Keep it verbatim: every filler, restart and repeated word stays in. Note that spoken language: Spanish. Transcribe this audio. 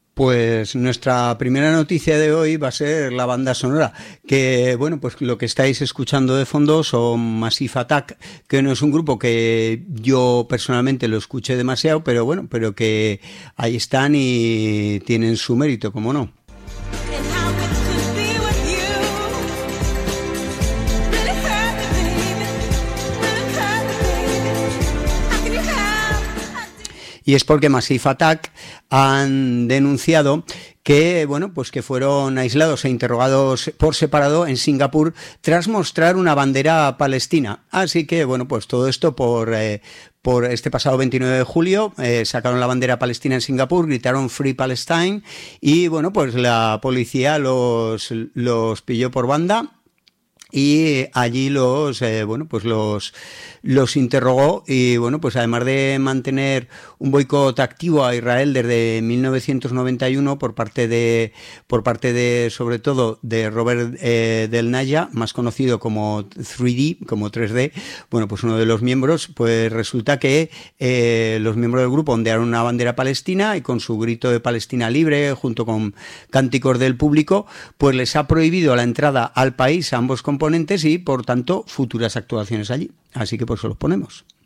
Pues nuestra primera noticia de hoy va a ser la banda sonora, que bueno, pues lo que estáis escuchando de fondo son Massive Attack, que no es un grupo que yo personalmente lo escuché demasiado, pero bueno, pero que ahí están y tienen su mérito, como no. Y es porque Massive Attack han denunciado que, bueno, pues que fueron aislados e interrogados por separado en Singapur tras mostrar una bandera palestina. Así que, bueno, pues todo esto por, eh, por este pasado veintinueve de julio, eh, sacaron la bandera palestina en Singapur, gritaron Free Palestine y, bueno, pues la policía los, los pilló por banda. Y allí los, eh, bueno, pues los, los interrogó y, bueno, pues además de mantener un boicot activo a Israel desde mil novecientos noventa y uno por parte de, por parte de, sobre todo, de Robert eh, Del Naya, más conocido como tres D, como tres D, bueno, pues uno de los miembros, pues resulta que eh, los miembros del grupo ondearon una bandera palestina y con su grito de Palestina libre, junto con cánticos del público, pues les ha prohibido la entrada al país a ambos componentes y, por tanto, futuras actuaciones allí. Así que por eso los ponemos.